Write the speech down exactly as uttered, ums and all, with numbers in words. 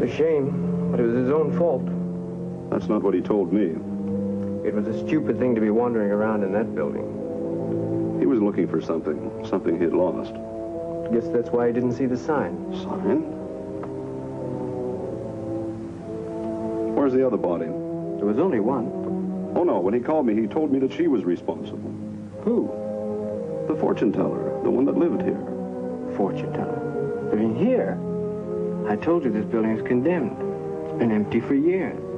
A shame, but it was his own fault. That's not what he told me. It was a stupid thing to be wandering around in that building. He was looking for something, something he'd lost. Guess that's why he didn't see the sign. Sign? Where's the other body? There was only one. Oh, no, when he called me, he told me that she was responsible. Who? The fortune teller, the one that lived here. Fortune teller. Living here? I told you this building's condemned. It's been empty for years.